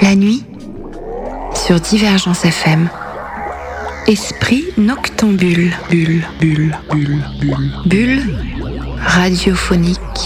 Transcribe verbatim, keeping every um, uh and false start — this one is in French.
La nuit, sur Divergence F M. Esprit noctambule, bulle, bulle, bulle, bulle, bulle radiophonique.